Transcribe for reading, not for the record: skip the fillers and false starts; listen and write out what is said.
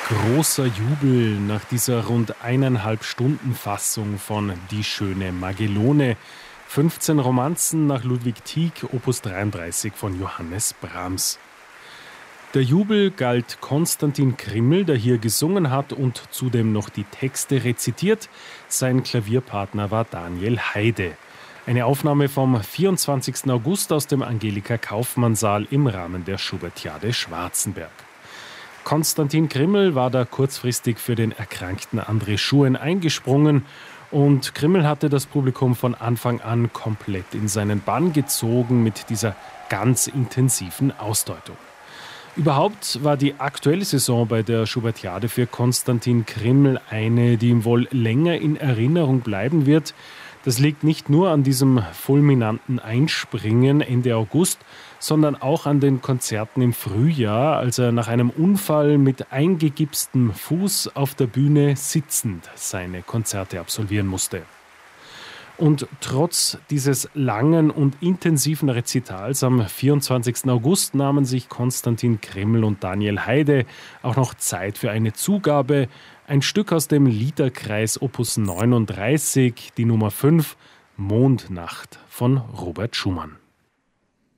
Großer Jubel nach dieser rund 1,5 Stunden Fassung von Die schöne Magellone. 15 Romanzen nach Ludwig Tieck, Opus 33 von Johannes Brahms. Der Jubel galt Konstantin Krimml, der hier gesungen hat und zudem noch die Texte rezitiert. Sein Klavierpartner war Daniel Heide. Eine Aufnahme vom 24. August aus dem Angelika-Kauffmann-Saal im Rahmen der Schubertiade Schwarzenberg. Konstantin Krimml war da kurzfristig für den erkrankten André Schuen eingesprungen und Krimml hatte das Publikum von Anfang an komplett in seinen Bann gezogen mit dieser ganz intensiven Ausdeutung. Überhaupt war die aktuelle Saison bei der Schubertiade für Konstantin Krimml eine, die ihm wohl länger in Erinnerung bleiben wird. Das liegt nicht nur an diesem fulminanten Einspringen Ende August, sondern auch an den Konzerten im Frühjahr, als er nach einem Unfall mit eingegipstem Fuß auf der Bühne sitzend seine Konzerte absolvieren musste. Und trotz dieses langen und intensiven Rezitals am 24. August nahmen sich Konstantin Krimml und Daniel Heide auch noch Zeit für eine Zugabe, ein Stück aus dem Liederkreis Opus 39, die Nummer 5, Mondnacht von Robert Schumann.